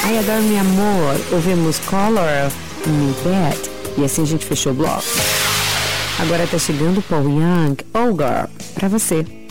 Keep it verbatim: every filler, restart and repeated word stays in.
Ai, adoro meu amor. Ouvimos Color Me Bad. E assim a gente fechou o bloco. Agora tá chegando Paul Young, Oh Girl, pra você.